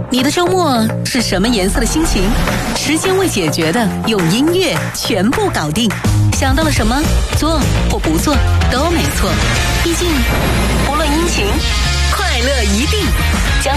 你的周末是什么颜色的心情？时间未解决的，用音乐全部搞定。想到了什么，做或不做都没错。毕竟，不论阴晴，快乐一定。将